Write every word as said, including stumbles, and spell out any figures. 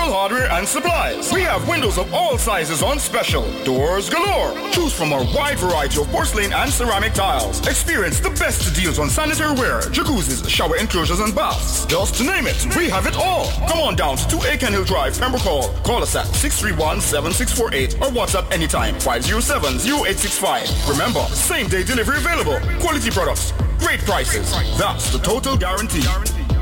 General Hardware and Supplies. We have windows of all sizes on special. Doors galore. Choose from our wide variety of porcelain and ceramic tiles. Experience the best deals on sanitary ware, jacuzzis, shower enclosures and baths. Just to name it, we have it all. Come on down to two Aiken Hill Drive, Pembroke Hall. Call us at six three one, seven six four eight or WhatsApp anytime five zero seven, zero eight six five. Remember, same day delivery available. Quality products, great prices. That's the Total Guarantee.